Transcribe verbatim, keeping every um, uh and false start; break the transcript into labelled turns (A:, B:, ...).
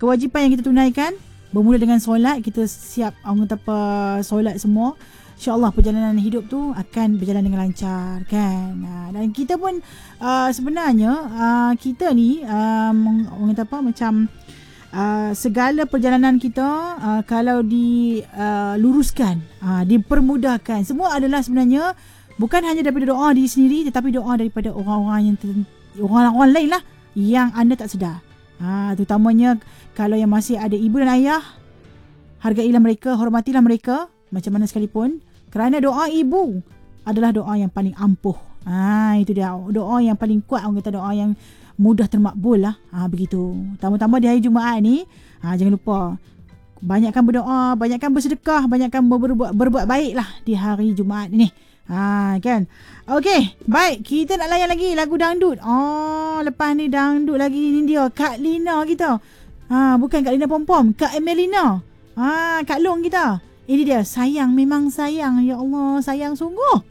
A: kewajipan yang kita tunaikan bermula dengan solat. Kita siap orang kata apa, solat semua, InsyaAllah perjalanan hidup tu akan berjalan dengan lancar kan. Ha, dan kita pun uh, sebenarnya uh, kita ni um, orang kata apa, macam uh, segala perjalanan kita uh, kalau diluruskan, uh, uh, dipermudahkan, semua adalah sebenarnya bukan hanya daripada doa diri sendiri, tetapi doa daripada orang-orang yang ter- orang-orang lain lah yang anda tak sedar. Ha, terutamanya kalau yang masih ada ibu dan ayah, hargailah mereka, hormatilah mereka macam mana sekalipun, kerana doa ibu adalah doa yang paling ampuh. Ha, itu dia, doa yang paling kuat, orang kata doa yang mudah termakbul lah. Ha, begitu. Tambah-tambah di hari Jumaat ni, ha, jangan lupa banyakkan berdoa, banyakkan bersedekah, banyakkan berbuat, berbuat baik lah di hari Jumaat ni. Ha, kan. Okey, baik, kita nak layan lagi lagu dangdut. Oh, lepas ni dangdut lagi ni dia Kak Lina kita. Ha, bukan Kak Lina Pom-Pom, Kak Emelina. Ha, Kak Long kita. Ini dia, sayang memang sayang. Ya Allah, sayang sungguh.